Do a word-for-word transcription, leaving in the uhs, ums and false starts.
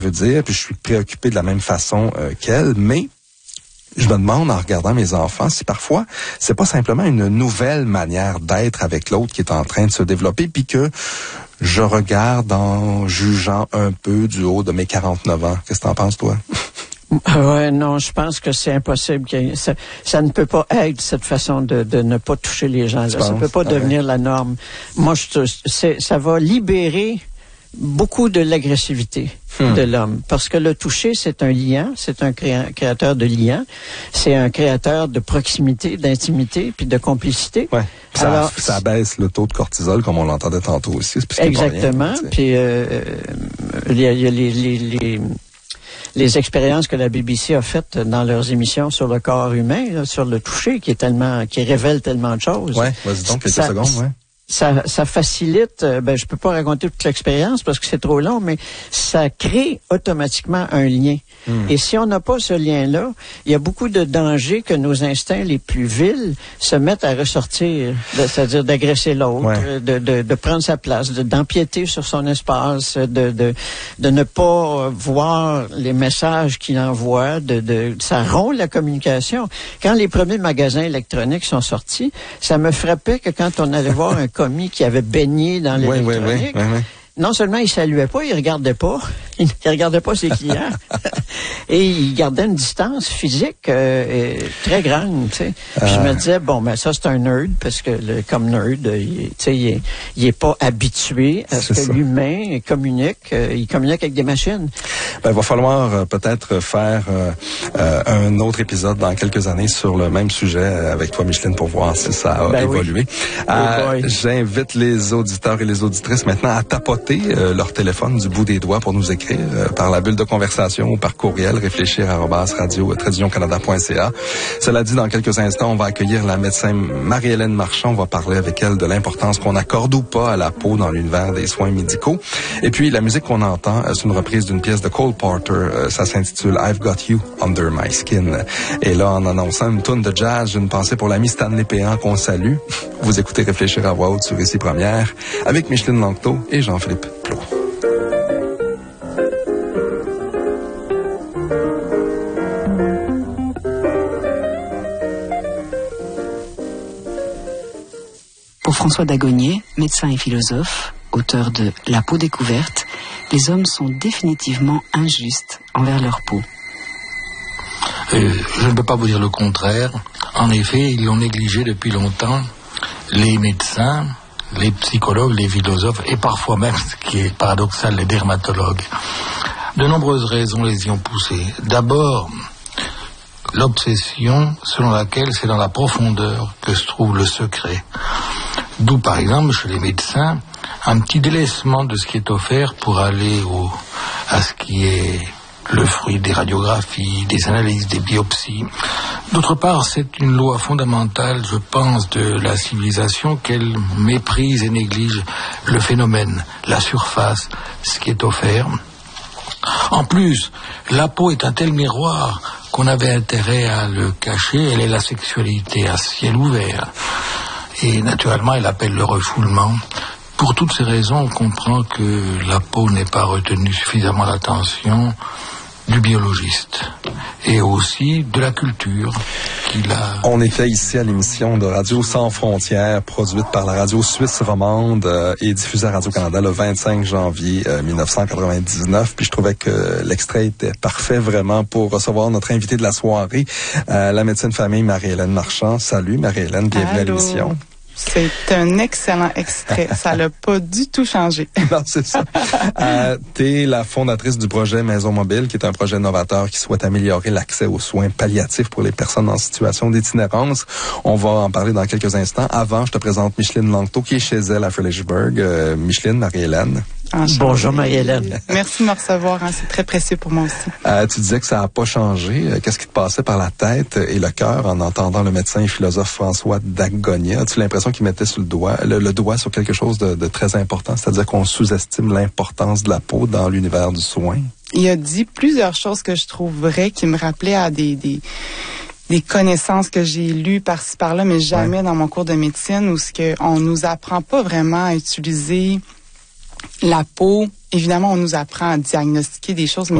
veut dire, puis je suis préoccupé de la même façon euh, qu'elle, mais je me demande en regardant mes enfants si parfois c'est pas simplement une nouvelle manière d'être avec l'autre qui est en train de se développer, puis que je regarde en jugeant un peu du haut de mes quarante-neuf ans. Qu'est-ce que t'en penses, toi? Ouais, non, je pense que c'est impossible. Que ça, ça ne peut pas être cette façon de, de ne pas toucher les gens. Là. Ça ne peut pas ah devenir ouais. la norme. Moi, je, c'est, ça va libérer beaucoup de l'agressivité hmm. de l'homme. Parce que le toucher, c'est un liant, c'est un créa- créateur de liens, c'est un créateur de proximité, d'intimité, puis de complicité. Ouais. Ça, Alors, ça baisse le taux de cortisol, comme on l'entendait tantôt aussi. C'est exactement. Rien, puis euh, il y a, il y a les... les, les les expériences que la B B C a faites dans leurs émissions sur le corps humain, là, sur le toucher, qui est tellement, qui révèle tellement de choses. Ouais, vas-y donc quelques ça, secondes, ouais. Ça, ça facilite, ben, je peux pas raconter toute l'expérience parce que c'est trop long, mais ça crée automatiquement un lien. Mmh. Et si on n'a pas ce lien-là, il y a beaucoup de dangers que nos instincts les plus vils se mettent à ressortir, de, c'est-à-dire d'agresser l'autre, ouais. de, de, de prendre sa place, de, d'empiéter sur son espace, de, de, de ne pas voir les messages qu'il envoie, de, de, ça rompt la communication. Quand les premiers magasins électroniques sont sortis, ça me frappait que quand on allait voir un commis qui avait baigné dans l'électronique, oui, oui, oui, oui, oui. non seulement il saluait pas, il regardait pas, il regardait pas ses clients, et il gardait une distance physique euh, très grande, tu sais. Puis euh... je me disais, bon, ben ça c'est un nerd, parce que le, comme nerd, tu sais, il, est, il est pas habitué à ce que ça. L'humain communique, euh, il communique avec des machines. Ben, il va falloir euh, peut-être faire euh, euh, un autre épisode dans quelques années sur le même sujet avec toi, Micheline, pour voir si ça a ben évolué. Oui. Euh, j'invite les auditeurs et les auditrices maintenant à tapoter euh, leur téléphone du bout des doigts pour nous écrire euh, par la bulle de conversation ou par courriel réfléchir arobase radio trait canada point c a. Cela dit, dans quelques instants, on va accueillir la médecin Marie-Hélène Marchand. On va parler avec elle de l'importance qu'on accorde ou pas à la peau dans l'univers des soins médicaux. Et puis, la musique qu'on entend, euh, c'est une reprise d'une pièce de Cole Porter. Euh, ça s'intitule I've Got You Under My Skin. Et là, en annonçant une toune de jazz, j'ai une pensée pour l'ami Stanley Péan qu'on salue. Vous écoutez Réfléchir à voix haute sur Ici Première avec Micheline Langto et Jean-Philippe Plot. Pour François Dagonier, médecin et philosophe, auteur de La peau découverte, les hommes sont définitivement injustes envers leur peau. Euh, je ne peux pas vous dire le contraire. En effet, ils l'ont négligé depuis longtemps, les médecins, les psychologues, les philosophes et parfois même, ce qui est paradoxal, les dermatologues. De nombreuses raisons les y ont poussés. D'abord, l'obsession selon laquelle c'est dans la profondeur que se trouve le secret. D'où, par exemple, chez les médecins, un petit délaissement de ce qui est offert pour aller au, à ce qui est le fruit des radiographies, des analyses, des biopsies. D'autre part, c'est une loi fondamentale, je pense, de la civilisation qu'elle méprise et néglige le phénomène, la surface, ce qui est offert. En plus, la peau est un tel miroir qu'on avait intérêt à le cacher. Elle est la sexualité à ciel ouvert. Et naturellement, elle appelle le refoulement. Pour toutes ces raisons, on comprend que la peau n'est pas retenue suffisamment l'attention du biologiste et aussi de la culture qu'il a... On était ici à l'émission de Radio Sans Frontières, produite par la radio suisse romande euh, et diffusée à Radio-Canada le vingt-cinq janvier euh, mille neuf cent quatre-vingt-dix-neuf. Puis je trouvais que l'extrait était parfait vraiment pour recevoir notre invitée de la soirée, euh, la médecine famille Marie-Hélène Marchand. Salut Marie-Hélène, bienvenue Allô. à l'émission. C'est un excellent extrait. Ça l'a pas du tout changé. Non, c'est ça. Euh, t'es la fondatrice du projet Maison Mobile, qui est un projet novateur qui souhaite améliorer l'accès aux soins palliatifs pour les personnes en situation d'itinérance. On va en parler dans quelques instants. Avant, je te présente Micheline Langto, qui est chez elle à Fredericksburg. Euh, Micheline, Marie-Hélène. Enchantée. Bonjour Marie-Hélène. Merci de me recevoir, hein, c'est très précieux pour moi aussi. Euh, tu disais que ça n'a pas changé. Qu'est-ce qui te passait par la tête et le cœur en entendant le médecin et philosophe François Dagonier? As-tu l'impression qu'il mettait sur le doigt, le, le doigt sur quelque chose de, de très important, c'est-à-dire qu'on sous-estime l'importance de la peau dans l'univers du soin? Il a dit plusieurs choses que je trouve vraies, qui me rappelaient à des... des des connaissances que j'ai lues par-ci par-là, mais jamais ouais. dans mon cours de médecine, où ce que on nous apprend pas vraiment à utiliser la peau évidemment, on nous apprend à diagnostiquer des choses, mais